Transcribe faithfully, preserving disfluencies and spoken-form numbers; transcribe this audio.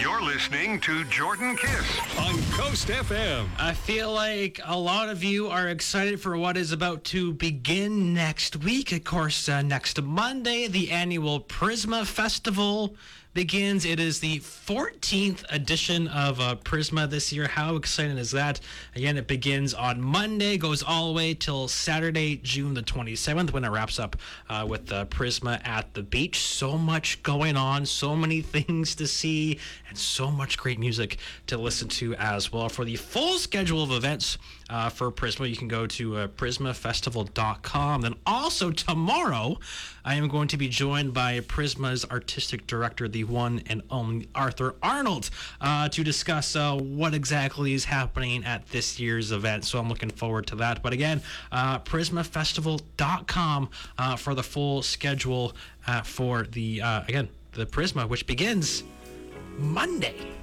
You're listening to Jordan Kiss on Coast F M. I feel like a lot of you are excited for what is about to begin next week. Of course, uh, next Monday, the annual Prisma Festival begins. It is the fourteenth edition of uh, Prisma this year. How exciting is that? Again, it begins on Monday, goes all the way till Saturday, June the twenty-seventh, when it wraps up uh, with uh, Prisma at the beach. So much going on, so many things to see, and so much great music to listen to as well. For the full schedule of events uh, for Prisma, you can go to uh, prisma festival dot com. Then also tomorrow, I am going to be joined by Prisma's artistic director, the one and only Arthur Arnold, uh, to discuss uh, what exactly is happening at this year's event. So I'm looking forward to that. But again, uh, prisma festival dot com uh, for the full schedule uh, for the, uh, again, the Prisma, which begins Monday.